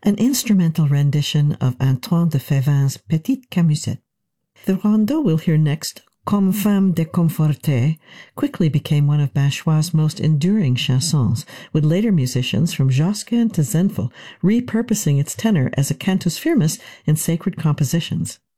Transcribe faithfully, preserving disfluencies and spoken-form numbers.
an instrumental rendition of Antoine de Févin's Petite Camusette. The rondeau we'll hear next, Comme Femme Déconfortée, quickly became one of Bachois' most enduring chansons, with later musicians from Josquin to Zenfel repurposing its tenor as a cantus firmus in sacred compositions.